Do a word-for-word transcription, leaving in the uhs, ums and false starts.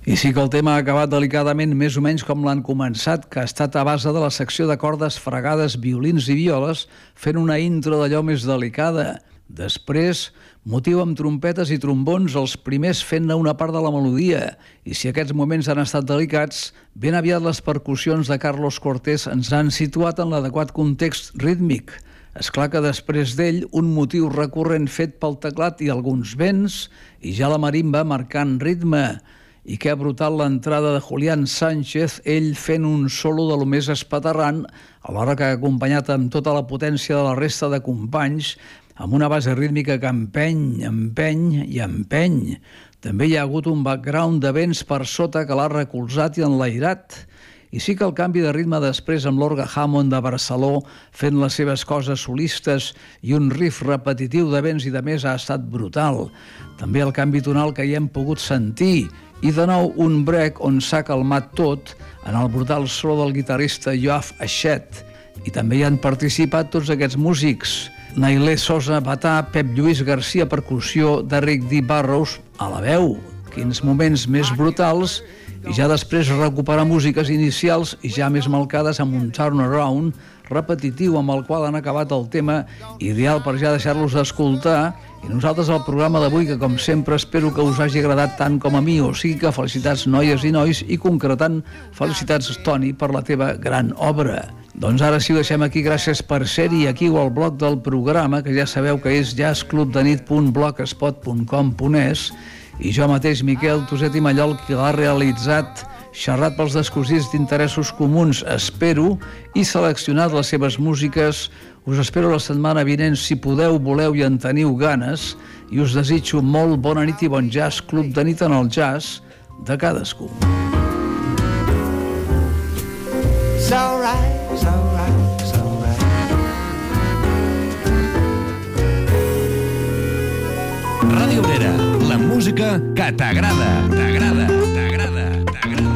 I sí que el tema ha acabat delicadament més o menys com l'han començat, que ha estat a base de la secció de cordes fregades, violins i violes, fent una intro d'allò més delicada. Després, motiu amb trompetes i trombons, els primers fent-ne una part de la melodia. I si aquests moments han estat delicats, ben aviat les percussions de Carlos Cortés ens han situat en l'adequat context rítmic. És clar que després d'ell, un motiu recurrent fet pel teclat i alguns vents, i ja la marimba marcant ritme. I que brutal l'entrada de Julián Sánchez, ell fent un solo de lo més espaterrant, alhora que ha acompanyat amb tota la potència de la resta de companys, amb una base rítmica que empeny, empeny i empeny. També hi ha hagut un background de vents per sota que l'ha recolzat i enlairat. I sí que el canvi de ritme després amb l'orgue Hammond de Barceló fent les seves coses solistes i un riff repetitiu de vents i de més ha estat brutal. També el canvi tonal que hi hem pogut sentir. I de nou un break on s'ha calmat tot en el brutal solo del guitarrista Yoav Aixet. I també hi han participat tots aquests músics. Nailé Sosa Batà, Pep Lluís Garcia percussió, Derrick D. Barrows a la veu. Quins moments més brutals, i ja després recuperar músiques inicials i ja més malcades amb un turnaround repetitiu amb el qual han acabat el tema, ideal per ja deixar-los escoltar. I nosaltres al programa d'avui, que com sempre espero que us hagi agradat tant com a mi, o sigui que felicitats noies i nois, i concretant felicitats Toni per la teva gran obra. Doncs ara sí ho deixem aquí, gràcies per ser-hi aquí o al blog del programa, que ja sabeu que és jazzclubdenit punt blogspot punt com punt es, i jo mateix, Miquel Toset i Mallol, qui l'ha realitzat, xerrat pels descosits d'interessos comuns, espero, i seleccionat les seves músiques. Us espero la setmana vinent, si podeu, voleu i en teniu ganes, i us desitjo molt bona nit i bon jazz, club de nit en el jazz de cadascú. It's all right, it's all right, it's all right. Ràdio Obrera, la música que t'agrada, t'agrada, t'agrada.